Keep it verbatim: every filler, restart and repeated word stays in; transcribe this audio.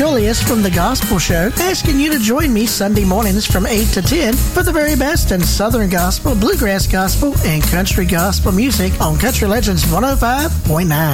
Julius from The Gospel Show, asking you to join me Sunday mornings from eight to ten for the very best in Southern Gospel, Bluegrass Gospel, and Country Gospel music on Country Legends one oh five point nine.